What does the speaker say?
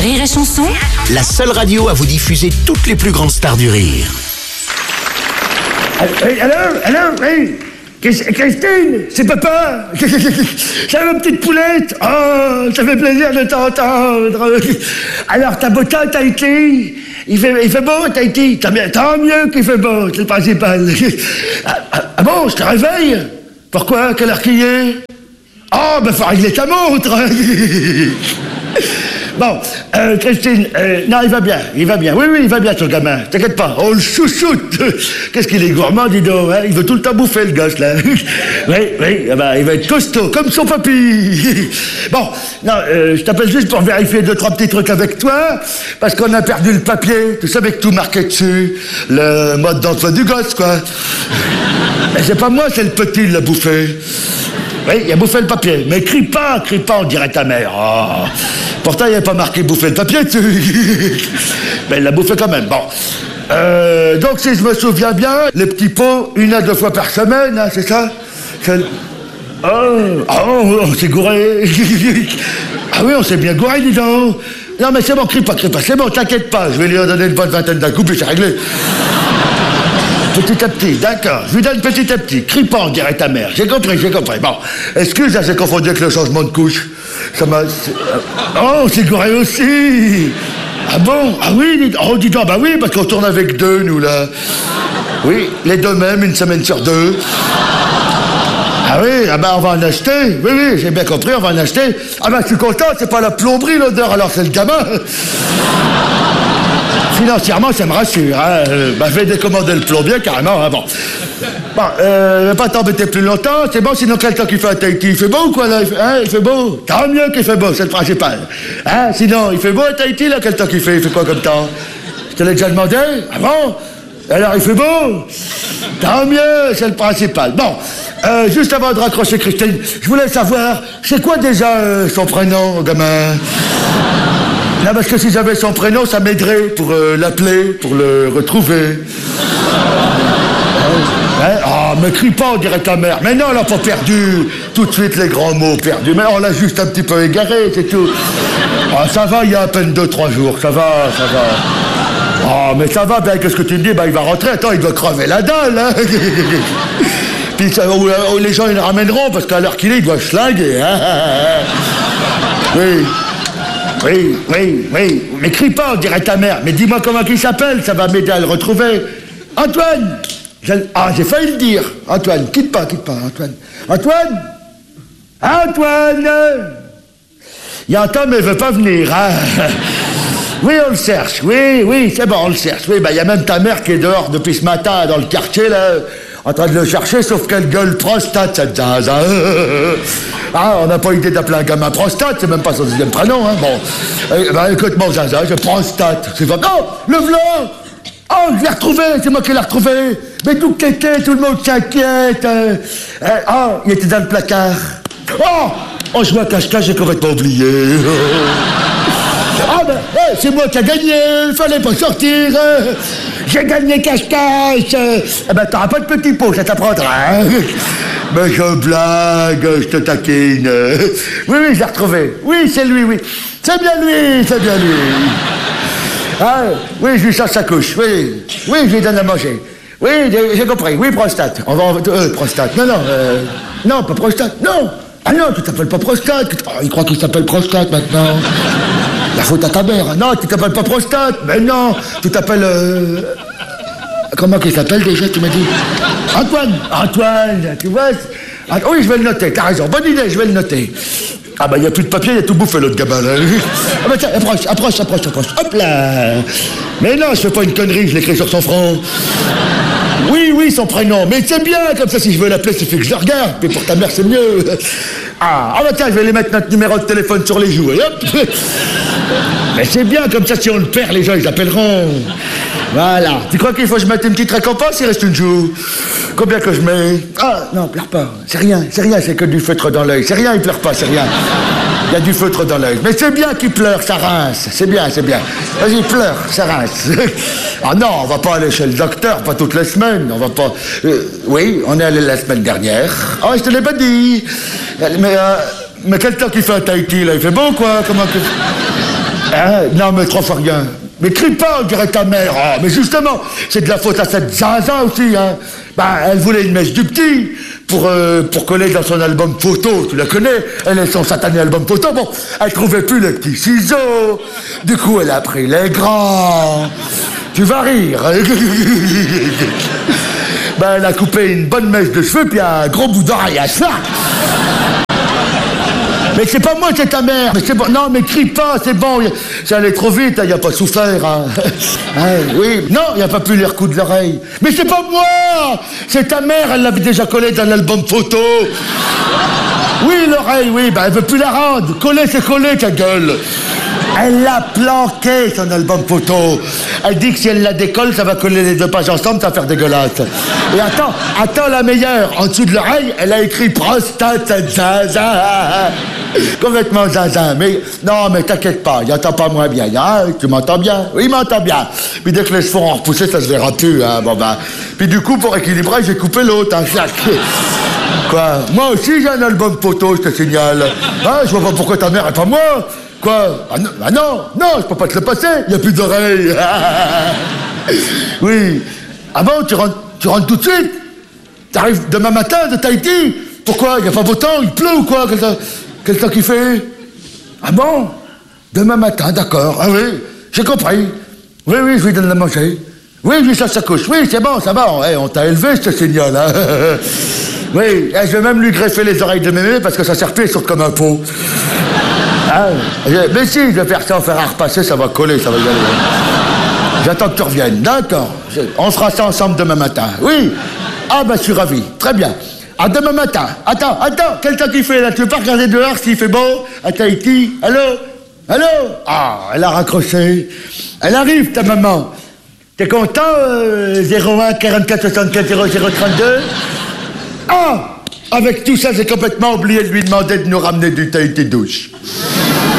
Rire et Chanson, La seule radio à vous diffuser toutes les plus grandes stars du rire. Alors, oui. Christine, c'est papa. C'est ma petite poulette. Oh, ça fait plaisir de t'entendre. Alors, ta beauté à Tahiti, il fait beau à Tahiti. Tant mieux qu'il fait beau, c'est le principal. Ah bon, je te réveille? Pourquoi? Quelle heure qu'il est? Oh, ben faut régler ta montre. Bon, Christine, non, il va bien. Oui, il va bien, ton gamin. T'inquiète pas, on le chouchoute. Qu'est-ce qu'il est gourmand, dis donc, hein? Il veut tout le temps bouffer, le gosse, là. Oui, il va être costaud, comme son papy. Bon, non, je t'appelle juste pour vérifier 2-3 petits trucs avec toi, parce qu'on a perdu le papier, tu sais, avec tout marqué dessus, le mode d'emploi du gosse, quoi. Mais c'est pas moi, c'est le petit, il l'a bouffé. Oui, il a bouffé le papier. Mais crie pas, on dirait ta mère. Oh. Pourtant, il n'y avait pas marqué bouffer le papier dessus. Mais il l'a bouffé quand même. Bon. Donc, si je me souviens bien, les petits pots, 1 à 2 fois par semaine, hein, c'est ça? On s'est gouré. Ah oui, on s'est bien gouré, dis donc. Non, mais c'est bon, crie pas. C'est bon, t'inquiète pas. Je vais lui en donner une bonne vingtaine d'un coup, puis c'est réglé. Petit à petit, d'accord. Je lui donne petit à petit. Crie pas, on dirait ta mère. J'ai compris. Bon, excuse, j'ai confondu avec le changement de couche. Ça m'a... Oh, c'est gouré aussi. Ah bon? Ah oui, dis donc, bah oui, parce qu'on tourne avec 2, nous, là. Oui, les 2 mêmes, 1 semaine sur 2. Ah oui, on va en acheter. Oui, j'ai bien compris, on va en acheter. Ah je suis content, c'est pas la plomberie, l'odeur, alors c'est le gamin. Financièrement, ça me rassure. Hein. Je vais décommander le plombier, carrément. Hein, bon, je vais pas t'embêter plus longtemps. C'est bon, sinon quel temps qu'il fait à Tahiti? Il fait beau ou quoi, là? Il fait beau. Tant mieux qu'il fait beau, c'est le principal. Hein? Sinon, il fait beau à Tahiti, là? Quel temps qu'il fait? Il fait quoi comme temps? Je te l'ai déjà demandé? Ah bon? Alors, il fait beau? Tant mieux, c'est le principal. Bon, juste avant de raccrocher Christine, je voulais savoir, c'est quoi déjà son prénom, gamin? Non, parce que si j'avais son prénom, ça m'aiderait pour l'appeler, pour le retrouver. Me crie pas, on dirait ta mère. Mais non, elle a pas perdu tout de suite les grands mots perdus. Mais on l'a juste un petit peu égaré, c'est tout. Oh, ça va, il y a à peine 2-3 jours, ça va. Oh, mais ça va, bien, qu'est-ce que tu me dis? Il va rentrer, attends, il doit crever la dalle, hein. Puis ça, les gens, ils le ramèneront, parce qu'à l'heure qu'il est, il doit schlinguer, hein. Oui, mais crie pas, on dirait ta mère. Mais dis-moi comment il s'appelle, ça va m'aider à le retrouver. Antoine! J'ai failli le dire. Antoine, quitte pas, Antoine. Antoine! Il entend, mais il veut pas venir, hein. Oui, on le cherche, oui, c'est bon, on le cherche. Oui, il y a même ta mère qui est dehors depuis ce matin, dans le quartier, là, en train de le chercher, sauf qu'elle gueule prostate, cette zaz, hein. On n'a pas idée d'appeler un gamin prostate, c'est même pas son 2e prénom, hein. Bon, écoute, mon zaza, je prostate. C'est pas... Oh, le v'là! Oh, je l'ai retrouvé, c'est moi qui l'ai retrouvé. Mais d'où qu'il était, tout le monde s'inquiète. Il était dans le placard. Oh, je vois cache-cache, j'ai complètement oublié. C'est moi qui ai gagné, il fallait pas sortir. J'ai gagné cache-cache. T'auras pas de petit pot, ça t'apprendra. Hein. Mais je blague, je te taquine. Oui, je l'ai retrouvé. Oui, c'est lui, oui. C'est bien lui. Oui, je lui change sa couche. Oui, je lui donne à manger. Oui, j'ai compris. Oui, prostate. Prostate. Non, pas prostate. Non. Ah non, tu t'appelles pas prostate. Il croit qu'il s'appelle prostate maintenant. La faute à ta mère. Non, tu t'appelles pas prostate. Mais non, tu t'appelles... Comment qu'il s'appelle déjà, tu m'as dit? Antoine, tu vois? Oui, je vais le noter, t'as raison. Bonne idée, je vais le noter. Il n'y a plus de papier, il a tout bouffé, l'autre gamin, là. Tiens, approche. Hop là. Mais non, je fais pas une connerie, je l'écris sur son front. Oui, son prénom. Mais c'est bien, comme ça, si je veux l'appeler, c'est fait que je le regarde. Mais pour ta mère, c'est mieux. Tiens, je vais les mettre notre numéro de téléphone sur les joues. Et hop. Mais c'est bien, comme ça, si on le perd, les gens, ils appelleront. Voilà. Tu crois qu'il faut que je mette une petite récompense? Il reste une joue. Combien que je mets? Non, pleure pas. C'est rien, c'est que du feutre dans l'œil. C'est rien, il pleure pas, c'est rien. Il y a du feutre dans l'œil. Mais c'est bien qu'il pleure, ça rince. C'est bien. Vas-y, pleure, ça rince. Non, on va pas aller chez le docteur, pas toutes les semaines. On va pas... oui, on est allé la semaine dernière. Je te l'ai pas dit. Mais quel temps qu'il fait à Tahiti, là? Il fait beau, quoi? Comment que... Hein? Non, mais 3 fois rien. Mais crie pas, on dirait ta mère. Ah, mais justement, c'est de la faute à cette Zaza aussi, hein. Bah, elle voulait une mèche du petit pour coller dans son album photo. Tu la connais? Elle est son satané album photo. Bon, elle trouvait plus les petits ciseaux. Du coup, elle a pris les grands. Tu vas rire. Ben, elle a coupé une bonne mèche de cheveux puis un gros bout d'oreille à ça. Mais c'est pas moi, c'est ta mère. Mais c'est bon. Non, mais crie pas, c'est bon. Ça allait trop vite, il a pas souffert. Hein. Oui, non, il a pas pu les recoudre l'oreille. Mais c'est pas moi, c'est ta mère, elle l'avait déjà collé dans l'album photo. Oui, l'oreille, oui, ben elle veut plus la rendre. Coller, c'est coller, ta gueule. Elle l'a planqué, son album photo. Elle dit que si elle la décolle, ça va coller les 2 pages ensemble, ça va faire dégueulasse. Et attends la meilleure. En dessous de l'oreille, elle a écrit prostate zaza. Complètement zaza. Mais non, mais t'inquiète pas, il entend pas moins bien. Hein, tu m'entends bien? Oui, il m'entend bien. Puis dès que les cheveux ont repoussé, ça se verra plus. Hein, bon ben. Puis du coup, pour équilibrer, j'ai coupé l'autre. Hein, quoi? Moi aussi, j'ai un album photo, je te signale. Hein, je vois pas pourquoi ta mère est pas moi. Quoi? Ah non, je peux pas te le passer, il n'y a plus d'oreilles. Oui. Ah bon, tu rentres tout de suite? T'arrives demain matin de Tahiti? Pourquoi? Il n'y a pas beau temps, il pleut ou quoi? Quel temps qu'il fait? Ah bon? Demain matin, d'accord. Ah oui, j'ai compris. Oui, je lui donne à manger. Oui, ça couche. Oui, c'est bon, ça va. Hey, on t'a élevé, je te signale. Hein? Oui, je vais même lui greffer les oreilles de mémé parce que ça sert plus, il saute comme un pot. Ah, mais si, je vais faire ça, on fera repasser, ça va coller, ça va y aller. J'attends que tu reviennes, d'accord. On fera ça ensemble demain matin. Oui. Ah, ben, je suis ravi. Très bien. À demain matin. Attends, quel temps qu'il fait, là? Tu veux pas regarder dehors s'il fait beau? À Tahiti? Allô? Ah, elle a raccroché. Elle arrive, ta maman. T'es content, 01 44 64 0032? Ah! Avec tout ça, j'ai complètement oublié de lui demander de nous ramener du Tahiti douche.